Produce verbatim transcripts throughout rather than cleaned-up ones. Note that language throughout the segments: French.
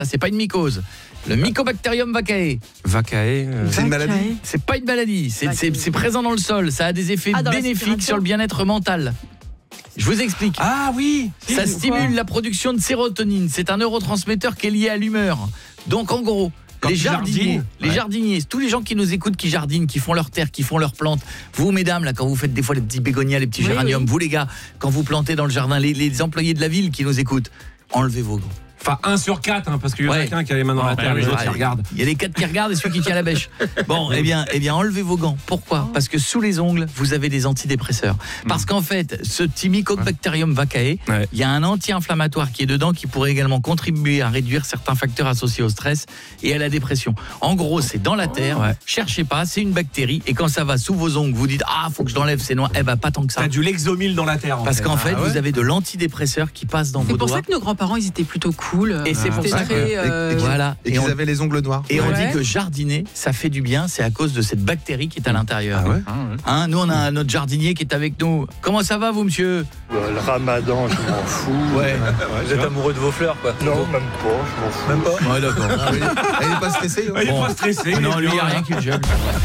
c'est pas une mycose. Le Mycobacterium vaccae. Vaccae, euh... C'est une maladie. C'est pas une maladie, c'est, c'est, c'est présent dans le sol, ça a des effets Ah, bénéfiques sur le bien-être mental. Je vous explique. Ah oui. Ça stimule la production de sérotonine, c'est un neurotransmetteur qui est lié à l'humeur. Donc en gros, Quand les tu jardiniers, jardines, les ouais. jardiniers, tous les gens qui nous écoutent, qui jardinent, qui font leurs terres, qui font leurs plantes. Vous, mesdames, là, quand vous faites des fois les petits bégonias, les petits Oui, géraniums, oui. vous, les gars, quand vous plantez dans le jardin, les, les employés de la ville qui nous écoutent, enlevez vos gants. Enfin, un sur quatre, hein, parce qu'il y en a Ouais. qu'un qui a les mains dans la Ouais, terre, les ouais, autres, ouais. ils regardent. Il y a les quatre qui regardent et celui qui tient la bêche. Bon, eh bien, eh bien, enlevez vos gants. Pourquoi ? Parce que sous les ongles, vous avez des antidépresseurs. Parce qu'en fait, ce petit Mycobacterium vaccae, Ouais. il y a un anti-inflammatoire qui est dedans qui pourrait également contribuer à réduire certains facteurs associés au stress et à la dépression. En gros, c'est dans la terre. Ouais. Cherchez pas, c'est une bactérie. Et quand ça va sous vos ongles, vous dites ah, faut que je l'enlève, c'est noir. Eh ben, pas tant que ça. T'as du Lexomil dans la terre. En Parce fait. qu'en fait, Ah ouais. vous avez de l'antidépresseur qui passe dans C'est vos pour doigts. ça que nos grands-parents, ils étaient plutôt cool. Et c'est pour C'était ça très, que- euh, et- et- Voilà. Et Et qu'ils on- avaient les ongles noirs. Et on Ouais. dit que jardiner, ça fait du bien, c'est à cause de cette bactérie qui est à l'intérieur. Ah ouais Hein, nous, on a un- notre jardinier qui est avec nous. Comment ça va, vous, monsieur ? Le ramadan, je m'en fous. Ouais. Vous êtes amoureux de vos fleurs, quoi? Non, même pas, je m'en fous. Même pas? Ouais, d'accord. Elle n'est pas stressée. hein. Il est Bon. pas stressé. Non, il lui, est il n'y a bien. rien qui le gêne.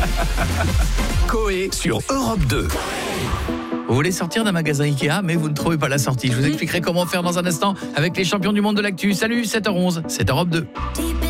Coé sur Europe deux. Vous voulez sortir d'un magasin Ikea, mais vous ne trouvez pas la sortie. Je vous expliquerai comment faire dans un instant avec les champions du monde de l'actu. Salut, sept heures onze, c'est Europe deux.